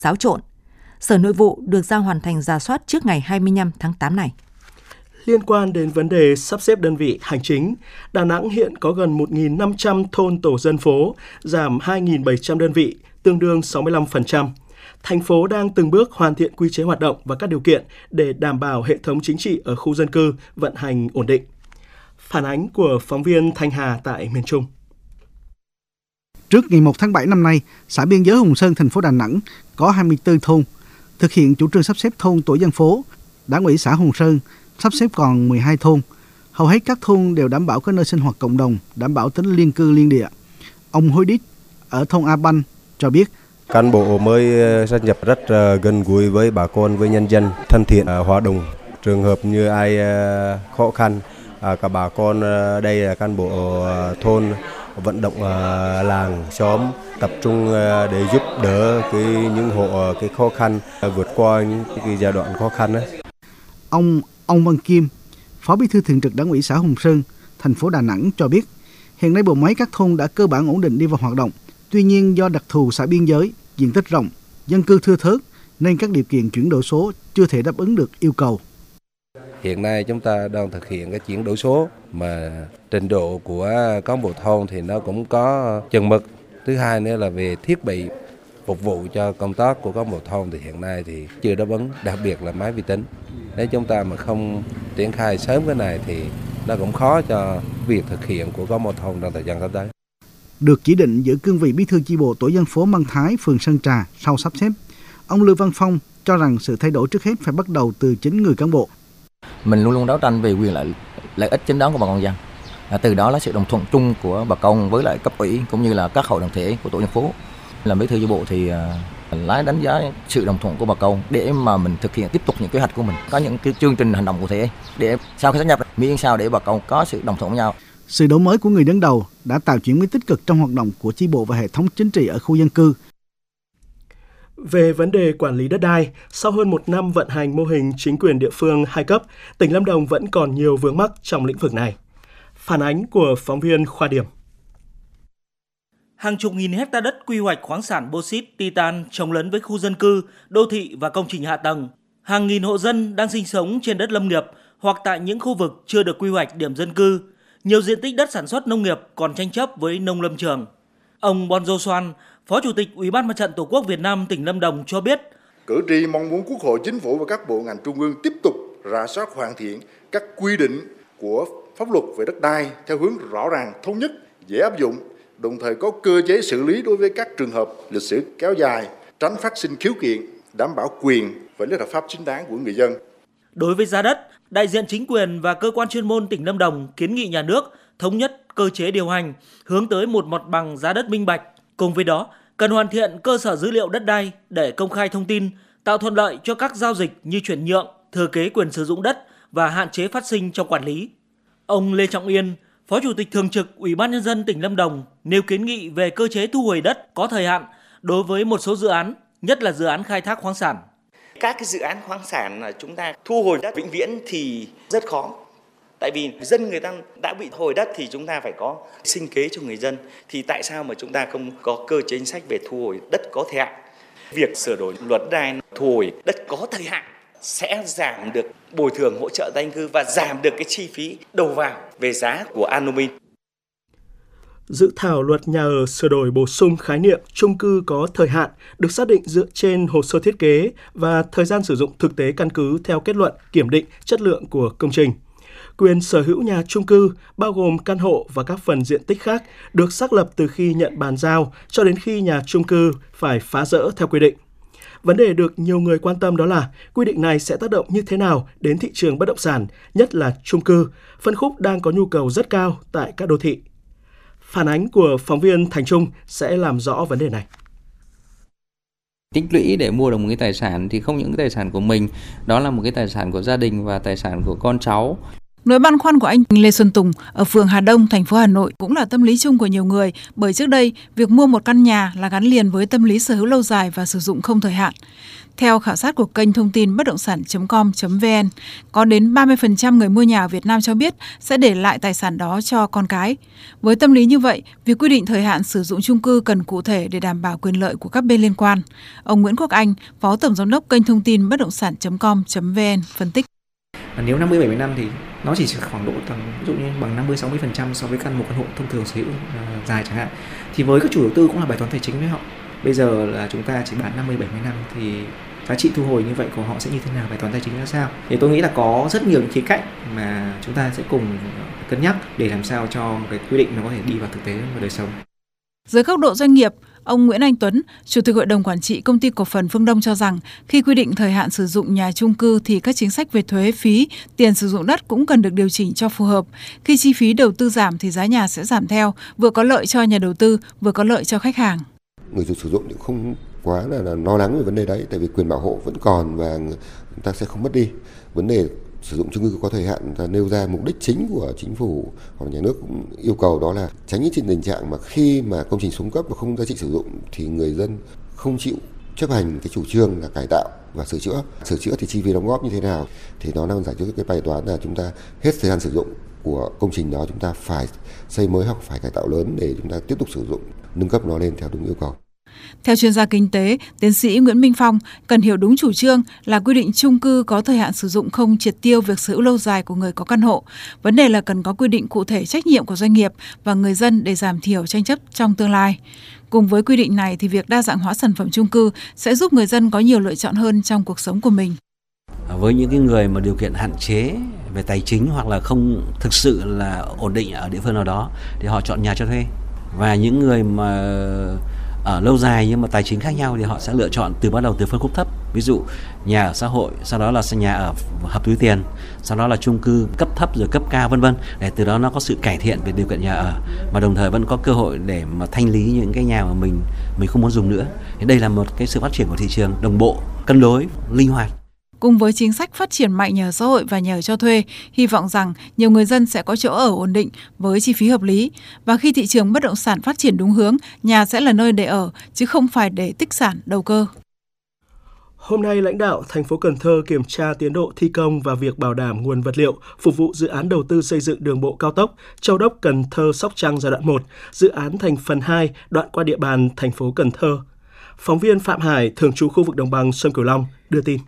xáo trộn. Sở Nội vụ được giao hoàn thành rà soát trước ngày 25 tháng 8 này. Liên quan đến vấn đề sắp xếp đơn vị hành chính, Đà Nẵng hiện có gần 1.500 thôn tổ dân phố, giảm 2.700 đơn vị, tương đương 65%. Thành phố đang từng bước hoàn thiện quy chế hoạt động và các điều kiện để đảm bảo hệ thống chính trị ở khu dân cư vận hành ổn định. Phản ánh của phóng viên Thanh Hà tại miền Trung. Trước ngày 1 tháng 7 năm nay, xã biên giới Hùng Sơn, thành phố Đà Nẵng có 24 thôn. Thực hiện chủ trương sắp xếp thôn tổ dân phố, Đảng ủy xã Hùng Sơn sắp xếp còn 12 thôn. Hầu hết các thôn đều đảm bảo có nơi sinh hoạt cộng đồng, đảm bảo tính liên cư liên địa. Ông Hối Đít ở thôn A Banh cho biết, cán bộ mới gia nhập rất gần gũi với bà con, với nhân dân, thân thiện, hòa đồng. Trường hợp như ai khó khăn, cả bà con đây là cán bộ thôn vận động làng xóm tập trung để giúp đỡ những hộ khó khăn vượt qua những cái giai đoạn khó khăn ấy. Ông Văn Kim, Phó Bí thư Thường trực Đảng ủy xã Hùng Sơn, thành phố Đà Nẵng cho biết, hiện nay bộ máy các thôn đã cơ bản ổn định đi vào hoạt động. Tuy nhiên do đặc thù xã biên giới, diện tích rộng, dân cư thưa thớt nên các điều kiện chuyển đổi số chưa thể đáp ứng được yêu cầu. Hiện nay chúng ta đang thực hiện cái chuyển đổi số mà trình độ của cán bộ thôn thì nó cũng có chừng mực. Thứ hai nữa là về thiết bị phục vụ cho công tác của cán bộ thôn thì hiện nay thì chưa đáp ứng, đặc biệt là máy vi tính. Nếu chúng ta mà không triển khai sớm cái này thì nó cũng khó cho việc thực hiện của cán bộ thôn trong thời gian sắp tới. Được chỉ định giữ cương vị bí thư chi bộ tổ dân phố Mân Thái, phường Sơn Trà sau sắp xếp, ông Lưu Văn Phong cho rằng sự thay đổi trước hết phải bắt đầu từ chính người cán bộ. Mình luôn luôn đấu tranh về quyền lợi ích chính đáng của bà con dân. Từ đó là sự đồng thuận chung của bà con với lại cấp ủy cũng như là các hội đoàn thể của tổ dân phố. Làm bí thư chi bộ thì lái đánh giá sự đồng thuận của bà con để mà mình thực hiện tiếp tục những kế hoạch của mình, có những cái chương trình hành động cụ thể để sau khi sáp nhập miễn sao để bà con có sự đồng thuận với nhau. Sự đổi mới của người đứng đầu đã tạo chuyển biến tích cực trong hoạt động của chi bộ và hệ thống chính trị ở khu dân cư. Về vấn đề quản lý đất đai, sau hơn một năm vận hành mô hình chính quyền địa phương 2 cấp, tỉnh Lâm Đồng vẫn còn nhiều vướng mắc trong lĩnh vực này. Phản ánh của phóng viên Khoa Điểm. Hàng chục nghìn hecta đất quy hoạch khoáng sản bauxit, titan chồng lấn với khu dân cư, đô thị và công trình hạ tầng. Hàng nghìn hộ dân đang sinh sống trên đất lâm nghiệp hoặc tại những khu vực chưa được quy hoạch điểm dân cư. Nhiều diện tích đất sản xuất nông nghiệp còn tranh chấp với nông lâm trường. Ông Bonzo Soan, Phó Chủ tịch Ủy ban Mặt trận Tổ quốc Việt Nam tỉnh Lâm Đồng cho biết, cử tri mong muốn Quốc hội, Chính phủ và các bộ ngành trung ương tiếp tục rà soát hoàn thiện các quy định của pháp luật về đất đai theo hướng rõ ràng, thống nhất, dễ áp dụng, đồng thời có cơ chế xử lý đối với các trường hợp lịch sử kéo dài, tránh phát sinh khiếu kiện, đảm bảo quyền và lợi ích hợp pháp chính đáng của người dân. Đối với giá đất, đại diện chính quyền và cơ quan chuyên môn tỉnh Lâm Đồng kiến nghị nhà nước thống nhất cơ chế điều hành, hướng tới một mặt bằng giá đất minh bạch. Cùng với đó, cần hoàn thiện cơ sở dữ liệu đất đai để công khai thông tin, tạo thuận lợi cho các giao dịch như chuyển nhượng, thừa kế quyền sử dụng đất và hạn chế phát sinh trong quản lý. Ông Lê Trọng Yên, Phó Chủ tịch Thường trực Ủy ban Nhân dân tỉnh Lâm Đồng nêu kiến nghị về cơ chế thu hồi đất có thời hạn đối với một số dự án, nhất là dự án khai thác khoáng sản. Các cái dự án khoáng sản là chúng ta thu hồi đất vĩnh viễn thì rất khó. Tại vì dân người ta đã bị thu hồi đất thì chúng ta phải có sinh kế cho người dân. Thì tại sao mà chúng ta không có cơ chế chính sách về thu hồi đất có thời hạn? Việc sửa đổi luật đất đai thu hồi đất có thời hạn sẽ giảm được bồi thường hỗ trợ tái định cư và giảm được cái chi phí đầu vào về giá của An Nô Minh. Dự thảo luật nhà ở sửa đổi bổ sung khái niệm chung cư có thời hạn được xác định dựa trên hồ sơ thiết kế và thời gian sử dụng thực tế căn cứ theo kết luận kiểm định chất lượng của công trình. Quyền sở hữu nhà chung cư bao gồm căn hộ và các phần diện tích khác được xác lập từ khi nhận bàn giao cho đến khi nhà chung cư phải phá dỡ theo quy định. Vấn đề được nhiều người quan tâm đó là quy định này sẽ tác động như thế nào đến thị trường bất động sản, nhất là chung cư, phân khúc đang có nhu cầu rất cao tại các đô thị. Phản ánh của phóng viên Thành Trung sẽ làm rõ vấn đề này. Tích lũy để mua được một cái tài sản thì không những cái tài sản của mình, đó là một cái tài sản của gia đình và tài sản của con cháu. Nỗi băn khoăn của anh Lê Xuân Tùng ở phường Hà Đông, thành phố Hà Nội cũng là tâm lý chung của nhiều người, bởi trước đây, việc mua một căn nhà là gắn liền với tâm lý sở hữu lâu dài và sử dụng không thời hạn. Theo khảo sát của kênh thông tin bất động sản.com.vn, có đến 30% người mua nhà ở Việt Nam cho biết sẽ để lại tài sản đó cho con cái. Với tâm lý như vậy, việc quy định thời hạn sử dụng chung cư cần cụ thể để đảm bảo quyền lợi của các bên liên quan. Ông Nguyễn Quốc Anh, Phó Tổng Giám đốc kênh thông tin bất động sản.com.vn phân tích. Nếu 50-70 năm thì nó chỉ khoảng độ tầm ví dụ như bằng 50-60% so với một căn hộ thông thường sở hữu dài chẳng hạn. Thì với các chủ đầu tư cũng là bài toán tài chính với họ. Bây giờ là chúng ta chỉ bán 50-70 năm thì giá trị thu hồi như vậy của họ sẽ như thế nào, bài toán tài chính ra sao? Thì tôi nghĩ là có rất nhiều những khía cạnh mà chúng ta sẽ cùng cân nhắc để làm sao cho một cái quy định nó có thể đi vào thực tế và đời sống. Dưới góc độ doanh nghiệp, ông Nguyễn Anh Tuấn, Chủ tịch Hội đồng Quản trị Công ty Cổ phần Phương Đông cho rằng khi quy định thời hạn sử dụng nhà chung cư thì các chính sách về thuế, phí, tiền sử dụng đất cũng cần được điều chỉnh cho phù hợp. Khi chi phí đầu tư giảm thì giá nhà sẽ giảm theo, vừa có lợi cho nhà đầu tư, vừa có lợi cho khách hàng. Người sử dụng thì không quá là lo lắng về vấn đề đấy, tại vì quyền bảo hộ vẫn còn và người ta sẽ không mất đi. Vấn đề sử dụng chung cư có thời hạn ta nêu ra mục đích chính của chính phủ hoặc nhà nước cũng yêu cầu đó là tránh những tình trạng mà khi mà công trình xuống cấp và không giá trị sử dụng thì người dân không chịu chấp hành cái chủ trương là cải tạo và sửa chữa. Sửa chữa thì chi phí đóng góp như thế nào thì nó đang giải quyết cái bài toán là chúng ta hết thời gian sử dụng của công trình đó chúng ta phải xây mới hoặc phải cải tạo lớn để chúng ta tiếp tục sử dụng, nâng cấp nó lên theo đúng yêu cầu. Theo chuyên gia kinh tế, tiến sĩ Nguyễn Minh Phong, cần hiểu đúng chủ trương là quy định chung cư có thời hạn sử dụng không triệt tiêu việc sở hữu lâu dài của người có căn hộ. Vấn đề là cần có quy định cụ thể trách nhiệm của doanh nghiệp và người dân để giảm thiểu tranh chấp trong tương lai. Cùng với quy định này thì việc đa dạng hóa sản phẩm chung cư sẽ giúp người dân có nhiều lựa chọn hơn trong cuộc sống của mình. Với những cái người mà điều kiện hạn chế về tài chính hoặc là không thực sự là ổn định ở địa phương nào đó thì họ chọn nhà cho thuê. Và những người mà ở lâu dài nhưng mà tài chính khác nhau thì họ sẽ lựa chọn bắt đầu từ phân khúc thấp, ví dụ nhà ở xã hội, sau đó là nhà ở hợp túi tiền, sau đó là chung cư cấp thấp rồi cấp cao vân vân, để từ đó nó có sự cải thiện về điều kiện nhà ở mà đồng thời vẫn có cơ hội để mà thanh lý những cái nhà mà mình không muốn dùng nữa. Thì đây là một cái sự phát triển của thị trường đồng bộ, cân đối, linh hoạt. Cùng với chính sách phát triển mạnh nhà ở xã hội và nhà ở cho thuê, hy vọng rằng nhiều người dân sẽ có chỗ ở ổn định với chi phí hợp lý. Và khi thị trường bất động sản phát triển đúng hướng, nhà sẽ là nơi để ở, chứ không phải để tích sản, đầu cơ. Hôm nay, lãnh đạo thành phố Cần Thơ kiểm tra tiến độ thi công và việc bảo đảm nguồn vật liệu phục vụ dự án đầu tư xây dựng đường bộ cao tốc Châu Đốc - Cần Thơ - Sóc Trăng giai đoạn 1, dự án thành phần 2 đoạn qua địa bàn thành phố Cần Thơ. Phóng viên Phạm Hải, thường trú khu vực đồng bằng sông Cửu Long, đưa tin.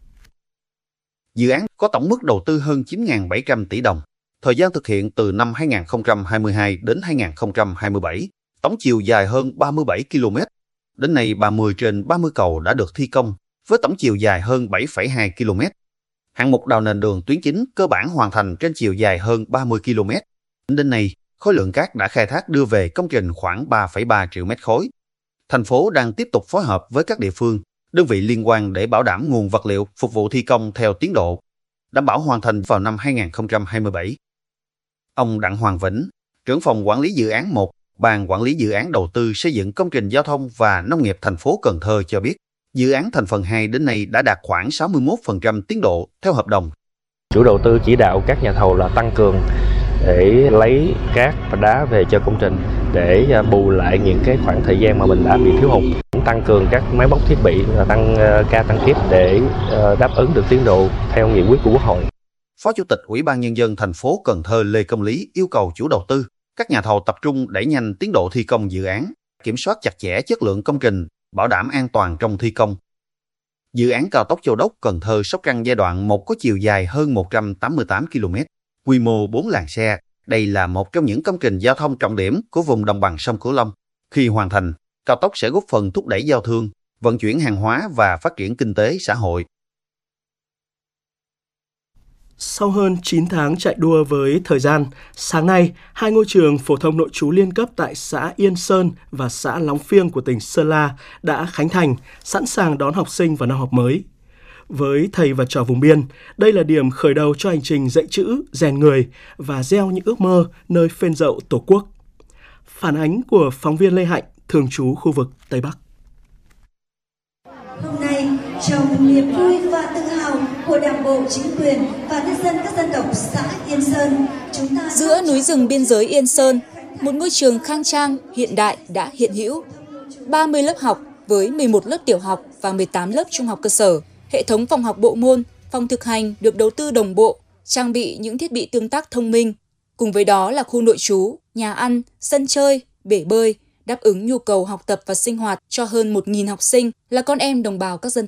Dự án có tổng mức đầu tư hơn 9.700 tỷ đồng, thời gian thực hiện từ năm 2022 đến 2027, tổng chiều dài hơn 37 km. Đến nay, 30 trên 30 cầu đã được thi công, với tổng chiều dài hơn 7,2 km. Hạng mục đào nền đường tuyến chính cơ bản hoàn thành trên chiều dài hơn 30 km. Đến nay, khối lượng cát đã khai thác đưa về công trình khoảng 3,3 triệu mét khối. Thành phố đang tiếp tục phối hợp với các địa phương, đơn vị liên quan để bảo đảm nguồn vật liệu phục vụ thi công theo tiến độ, đảm bảo hoàn thành vào năm 2027. Ông Đặng Hoàng Vĩnh, trưởng phòng quản lý dự án 1, Ban quản lý dự án đầu tư xây dựng công trình giao thông và nông nghiệp thành phố Cần Thơ cho biết, dự án thành phần 2 đến nay đã đạt khoảng 61% tiến độ theo hợp đồng. Chủ đầu tư chỉ đạo các nhà thầu là tăng cường để lấy cát và đá về cho công trình để bù lại những cái khoảng thời gian mà mình đã bị thiếu hụt, tăng cường các máy móc thiết bị và tăng ca tăng kíp để đáp ứng được tiến độ theo nghị quyết của Quốc hội. Phó Chủ tịch Ủy ban Nhân dân thành phố Cần Thơ Lê Công Lý yêu cầu chủ đầu tư, các nhà thầu tập trung đẩy nhanh tiến độ thi công dự án, kiểm soát chặt chẽ chất lượng công trình, bảo đảm an toàn trong thi công. Dự án cao tốc Châu Đốc - Cần Thơ - Sóc Trăng giai đoạn 1 có chiều dài hơn 188 km, quy mô 4 làn xe. Đây là một trong những công trình giao thông trọng điểm của vùng đồng bằng sông Cửu Long. Khi hoàn thành, cao tốc sẽ góp phần thúc đẩy giao thương, vận chuyển hàng hóa và phát triển kinh tế xã hội. Sau hơn 9 tháng chạy đua với thời gian, sáng nay, 2 ngôi trường phổ thông nội trú liên cấp tại xã Yên Sơn và xã Lóng Phiêng của tỉnh Sơn La đã khánh thành, sẵn sàng đón học sinh vào năm học mới. Với thầy và trò vùng biên, đây là điểm khởi đầu cho hành trình dạy chữ, rèn người và gieo những ước mơ nơi phên dậu Tổ quốc. Phản ánh của phóng viên Lê Hạnh, thường trú khu vực Tây Bắc. Hôm nay, trong niềm vui và tự hào của Đảng bộ, chính quyền và nhân dân các dân tộc xã Yên Sơn, chúng ta giữa núi rừng biên giới Yên Sơn, một ngôi trường khang trang, hiện đại đã hiện hữu. 30 lớp học với 11 lớp tiểu học và 18 lớp trung học cơ sở. Hệ thống phòng học bộ môn, phòng thực hành được đầu tư đồng bộ, trang bị những thiết bị tương tác thông minh. Cùng với đó là khu nội trú, nhà ăn, sân chơi, bể bơi, đáp ứng nhu cầu học tập và sinh hoạt cho hơn 1.000 học sinh là con em đồng bào các dân tộc.